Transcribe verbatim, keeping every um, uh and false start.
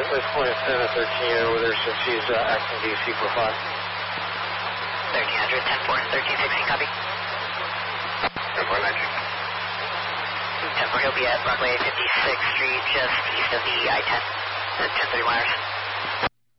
Place point seven thirteen over there since she's uh, acting D C for five. thirteen hundred, ten four, thirteen sixteen, copy. ten four nineteen. ten four, he'll be at runway fifty-sixth Street, just east of the I ten, at ten thirty-one hours.